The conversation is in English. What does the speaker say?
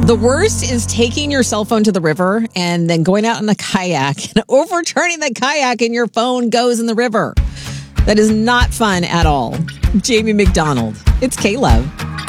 The worst is taking your cell phone to the river and then going out in a kayak and overturning the kayak and your phone goes in the river. That is not fun at all. Jamie McDonald. It's K-Love.